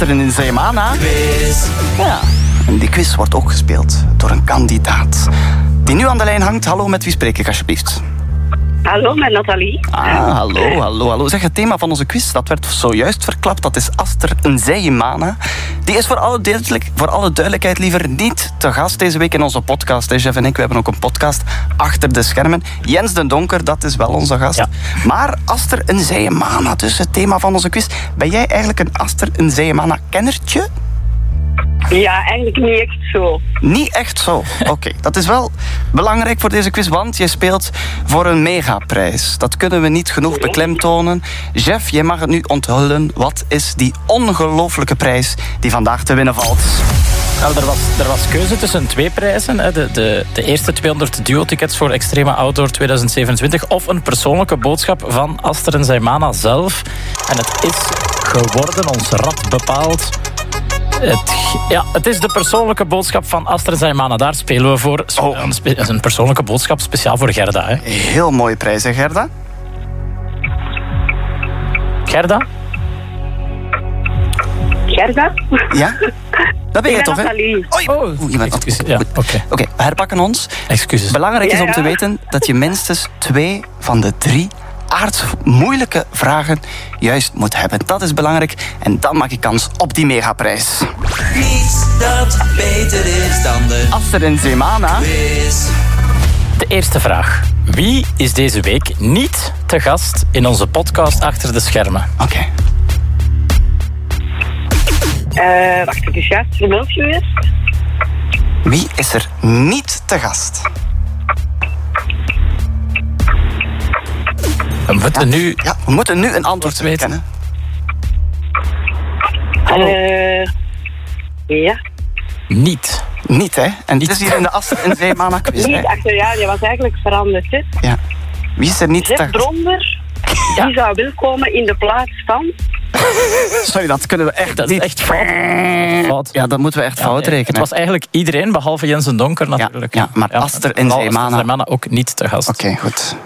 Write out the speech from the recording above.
Aster in Zeemana. Ja. En die quiz wordt ook gespeeld door een kandidaat die nu aan de lijn hangt. Hallo, met wie spreek ik alsjeblieft? Hallo, met Nathalie. Hallo. Zeg, het thema van onze quiz, dat werd zojuist verklapt. Dat is Aster Zeemana. Die is voor alle duidelijkheid liever niet te gast deze week in onze podcast. Jeff en ik, we hebben ook een podcast achter de schermen. Jens den Donker, dat is wel onze gast. Ja. Maar Aster Zeemana, dus het thema van onze quiz. Ben jij eigenlijk een Aster Zeemana-kennertje? Ja, eigenlijk niet echt zo. Niet echt zo. Oké, dat is wel belangrijk voor deze quiz, want je speelt voor een megaprijs. Dat kunnen we niet genoeg beklemtonen. Jeff, jij mag het nu onthullen. Wat is die ongelooflijke prijs die vandaag te winnen valt? Nou, er was keuze tussen 2 prijzen. De eerste 200 duo-tickets voor Extrema Outdoor 2027... of een persoonlijke boodschap van Aster Zeemana zelf. En het is geworden, ons rad bepaalt... Het is de persoonlijke boodschap van Aster Zeemana. Daar spelen we voor. Het is een persoonlijke boodschap speciaal voor Gerda. Hè. Heel mooie prijs, hè, Gerda? Gerda? Gerda? Ja? Dat ben je toch, hè? Nathalie. Je bent excuses. Ja, Oké, we herpakken ons. Excuses. Belangrijk is om te weten dat je minstens 2 van de 3... aardmoeilijke vragen juist moet hebben. Dat is belangrijk en dan maak je kans op die megaprijs. Niets dat beter is dan de Aster Zeemana. De eerste vraag. Wie is deze week niet te gast in onze podcast Achter de Schermen? Oké. Wacht, het is juist vermeld geweest. Wie is er niet te gast? We moeten nu een antwoord weten. Ja. Niet, hè? En dit is hier in de Aster Zeemana quiz. Niet achter, ja, die was eigenlijk veranderd. Hè. Ja. Wie is er niet te Jeff gast? Bronder, die zou wel komen in de plaats van... Sorry, dat kunnen we echt dat niet. Is echt fout. Ja, dat moeten we echt fout rekenen. Het was eigenlijk iedereen, behalve Jens den Donker natuurlijk. Ja, maar Aster Zeemana ook niet te gast. Oké, goed.